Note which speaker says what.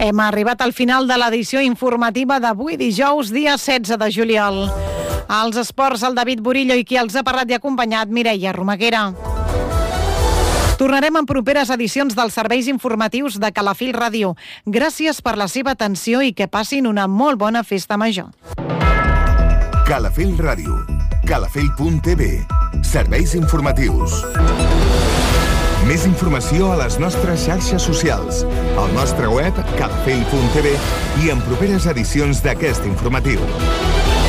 Speaker 1: Hem arribat al final de l'edició informativa d'avui, dijous, dia 16 de juliol. Als esports, el David Burillo, i qui els ha parlat i acompanyat, Mireia Romaguera. Tornarem en properes edicions dels serveis informatius de Calafell Ràdio. Gràcies per la seva atenció i que passin una molt bona festa major.
Speaker 2: Calafell Ràdio, calafell.tv, serveis informatius. Més informació a les nostres xarxes socials, al nostre web calafell.tv i en properes edicions d'aquest informatiu.